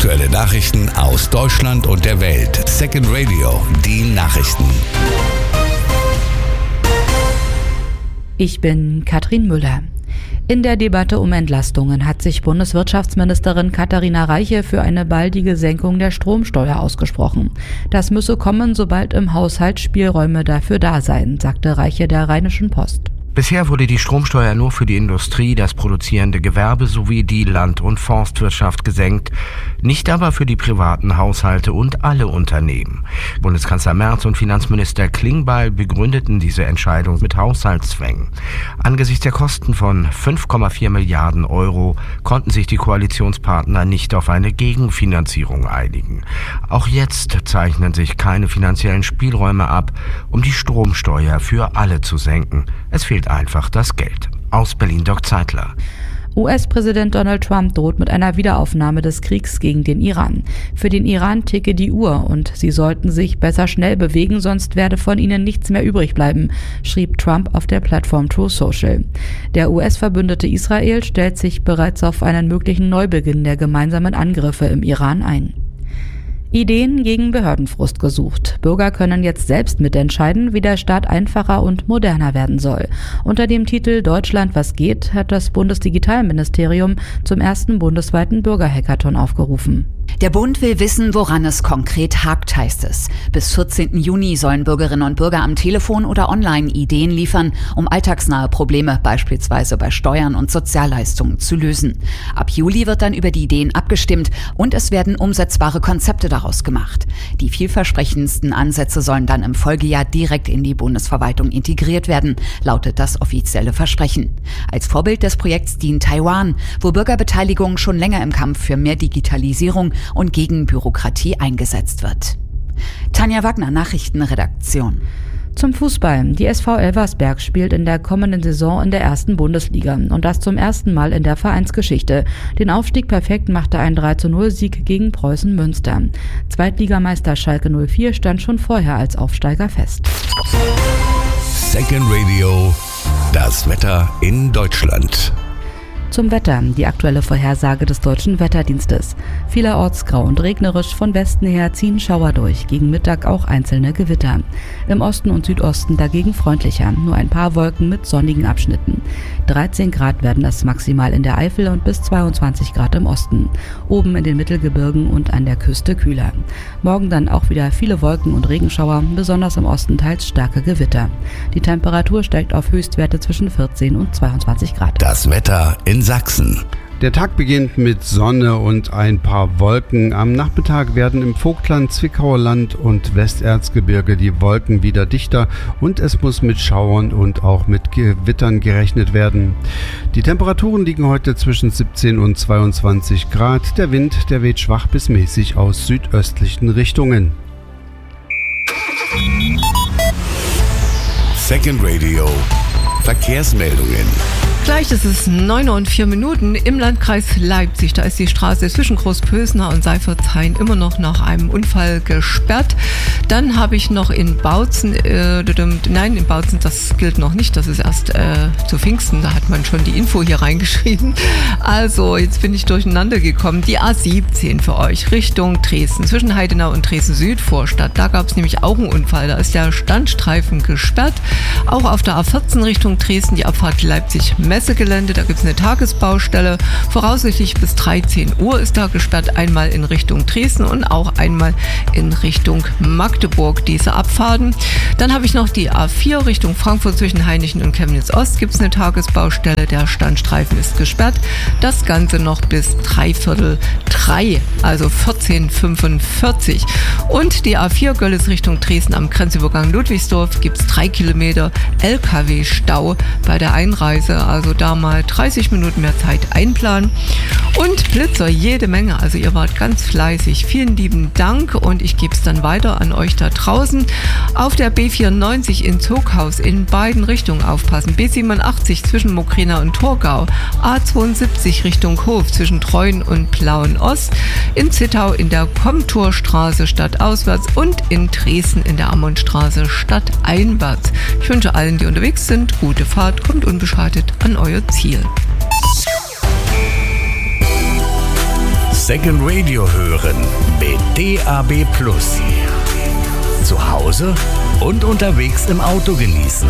Aktuelle Nachrichten aus Deutschland und der Welt. Second Radio, die Nachrichten. Ich bin Katrin Müller. In der Debatte um Entlastungen hat sich Bundeswirtschaftsministerin Katharina Reiche für eine baldige Senkung der Stromsteuer ausgesprochen. Das müsse kommen, sobald im Haushalt Spielräume dafür da seien, sagte Reiche der Rheinischen Post. Bisher wurde die Stromsteuer nur für die Industrie, das produzierende Gewerbe sowie die Land- und Forstwirtschaft gesenkt, nicht aber für die privaten Haushalte und alle Unternehmen. Bundeskanzler Merz und Finanzminister Klingbeil begründeten diese Entscheidung mit Haushaltszwängen. Angesichts der Kosten von 5,4 Milliarden Euro konnten sich die Koalitionspartner nicht auf eine Gegenfinanzierung einigen. Auch jetzt zeichnen sich keine finanziellen Spielräume ab, um die Stromsteuer für alle zu senken. Es fehlt einfach das Geld. Aus Berlin Dirk Zeitler. US-Präsident Donald Trump droht mit einer Wiederaufnahme des Kriegs gegen den Iran. Für den Iran ticke die Uhr und sie sollten sich besser schnell bewegen, sonst werde von ihnen nichts mehr übrig bleiben, schrieb Trump auf der Plattform Truth Social. Der US-Verbündete Israel stellt sich bereits auf einen möglichen Neubeginn der gemeinsamen Angriffe im Iran ein. Ideen gegen Behördenfrust gesucht. Bürger können jetzt selbst mitentscheiden, wie der Staat einfacher und moderner werden soll. Unter dem Titel Deutschland, was geht, hat das Bundesdigitalministerium zum ersten bundesweiten Bürgerhackathon aufgerufen. Der Bund will wissen, woran es konkret hakt, heißt es. Bis 14. Juni sollen Bürgerinnen und Bürger am Telefon oder online Ideen liefern, um alltagsnahe Probleme, beispielsweise bei Steuern und Sozialleistungen, zu lösen. Ab Juli wird dann über die Ideen abgestimmt und es werden umsetzbare Konzepte daraus gemacht. Die vielversprechendsten Ansätze sollen dann im Folgejahr direkt in die Bundesverwaltung integriert werden, lautet das offizielle Versprechen. Als Vorbild des Projekts dient Taiwan, wo Bürgerbeteiligung schon länger im Kampf für mehr Digitalisierung und gegen Bürokratie eingesetzt wird. Tanja Wagner, Nachrichtenredaktion. Zum Fußball. Die SV Elversberg spielt in der kommenden Saison in der ersten Bundesliga und das zum ersten Mal in der Vereinsgeschichte. Den Aufstieg perfekt machte ein 3:0-Sieg gegen Preußen Münster. Zweitligameister Schalke 04 stand schon vorher als Aufsteiger fest. Second Radio, das Wetter in Deutschland. Zum Wetter, die aktuelle Vorhersage des Deutschen Wetterdienstes. Vielerorts grau und regnerisch, von Westen her ziehen Schauer durch, gegen Mittag auch einzelne Gewitter. Im Osten und Südosten dagegen freundlicher, nur ein paar Wolken mit sonnigen Abschnitten. 13 Grad werden es maximal in der Eifel und bis 22 Grad im Osten. Oben in den Mittelgebirgen und an der Küste kühler. Morgen dann auch wieder viele Wolken und Regenschauer, besonders im Osten teils starke Gewitter. Die Temperatur steigt auf Höchstwerte zwischen 14 und 22 Grad. Das Wetter in Sachsen. Der Tag beginnt mit Sonne und ein paar Wolken. Am Nachmittag werden im Vogtland, Zwickauer Land und Westerzgebirge die Wolken wieder dichter und es muss mit Schauern und auch mit Gewittern gerechnet werden. Die Temperaturen liegen heute zwischen 17 und 22 Grad. Der Wind, der weht schwach bis mäßig aus südöstlichen Richtungen. Second Radio, Verkehrsmeldungen. Gleich ist es 9:04 im Landkreis Leipzig. Da ist die Straße zwischen Großpösner und Seifertshain immer noch nach einem Unfall gesperrt. Dann habe ich noch in Bautzen, in Bautzen, das gilt noch nicht, das ist erst zu Pfingsten, da hat man schon die Info hier reingeschrieben. Also, jetzt bin ich durcheinander gekommen. Die A17 für euch, Richtung Dresden, zwischen Heidenau und Dresden Südvorstadt. Da gab es nämlich auch einen Unfall, da ist der Standstreifen gesperrt. Auch auf der A14 Richtung Dresden, die Abfahrt Leipzig-Messegelände, da gibt es eine Tagesbaustelle. Voraussichtlich bis 13 Uhr ist da gesperrt, einmal in Richtung Dresden und auch einmal in Richtung Magdeburg, diese Abfahrten. Dann habe ich noch die A4 Richtung Frankfurt zwischen Hainichen und Chemnitz Ost, gibt es eine Tagesbaustelle, der Standstreifen ist gesperrt. Das Ganze noch bis 2:45, also 14:45. Und die A4 Görlitz Richtung Dresden am Grenzübergang Ludwigsdorf gibt es 3 Kilometer LKW-Stau bei der Einreise, also da mal 30 Minuten mehr Zeit einplanen. Und Blitzer, jede Menge, also ihr wart ganz fleißig. Vielen lieben Dank und ich gebe es dann weiter an euch da draußen. Auf der B94 in Zoghaus in beiden Richtungen aufpassen. B87 zwischen Mokrina und Torgau. A72 Richtung Hof zwischen Treuen und Plauen Ost. In Zittau in der Komturstraße stadtauswärts und in Dresden in der Ammonstraße stadteinwärts. Ich wünsche allen, die unterwegs sind, gute Fahrt, kommt unbeschadet an euer Ziel. Second Radio hören mit DAB+. Zu Hause und unterwegs im Auto genießen.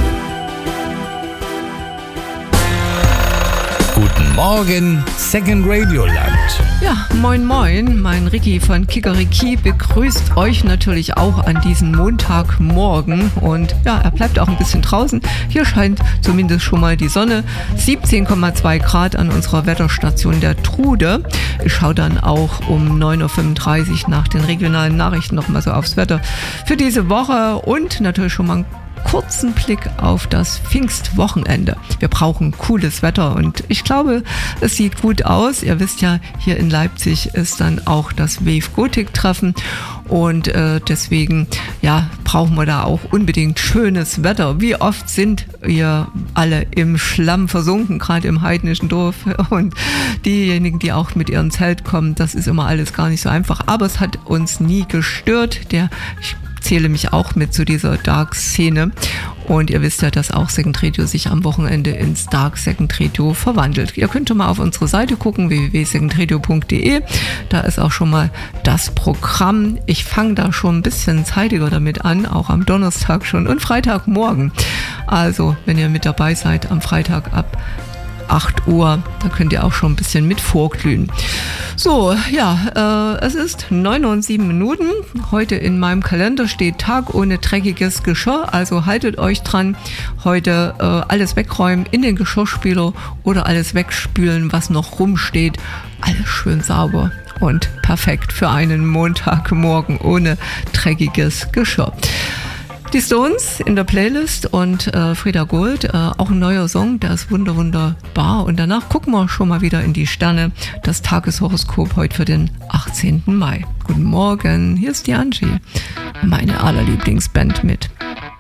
Guten Morgen, Second Radio Land. Ja, moin moin, mein Ricky von Kikeriki begrüßt euch natürlich auch an diesem Montagmorgen und ja, er bleibt auch ein bisschen draußen. Hier scheint zumindest schon mal die Sonne, 17,2 Grad an unserer Wetterstation der Trude. Ich schaue dann auch um 9.35 Uhr nach den regionalen Nachrichten nochmal so aufs Wetter für diese Woche und natürlich schon mal einen kurzen Blick auf das Pfingstwochenende. Wir brauchen cooles Wetter und ich glaube, es sieht gut aus. Ihr wisst ja, hier in Leipzig ist dann auch das Wave Gothic Treffen und deswegen ja, brauchen wir da auch unbedingt schönes Wetter. Wie oft sind ihr alle im Schlamm versunken, gerade im heidnischen Dorf, und diejenigen, die auch mit ihrem Zelt kommen, das ist immer alles gar nicht so einfach, aber es hat uns nie gestört. Ich zähle mich auch mit zu dieser Dark-Szene und ihr wisst ja, dass auch Second Radio sich am Wochenende ins Dark Second Radio verwandelt. Ihr könnt mal auf unsere Seite gucken, www.secondradio.de, da ist auch schon mal das Programm. Ich fange da schon ein bisschen zeitiger damit an, auch am Donnerstag schon und Freitagmorgen. Also, wenn ihr mit dabei seid am Freitag ab 8 Uhr, da könnt ihr auch schon ein bisschen mit vorglühen. So, ja, es ist 9:07. Heute in meinem Kalender steht Tag ohne dreckiges Geschirr, also haltet euch dran. Heute alles wegräumen in den Geschirrspüler oder alles wegspülen, was noch rumsteht. Alles schön sauber und perfekt für einen Montagmorgen ohne dreckiges Geschirr. Die Stones in der Playlist und Frieda Gold, auch ein neuer Song, der ist wunderbar. Und danach gucken wir schon mal wieder in die Sterne. Das Tageshoroskop heute für den 18. Mai. Guten Morgen, hier ist die Angie, meine allerlieblingsband mit